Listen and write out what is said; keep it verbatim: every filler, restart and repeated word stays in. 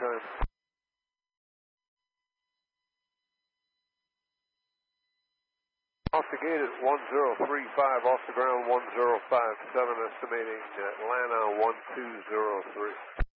time. Off the gate at one zero three five, off the ground one zero five seven, estimating Atlanta one two zero three.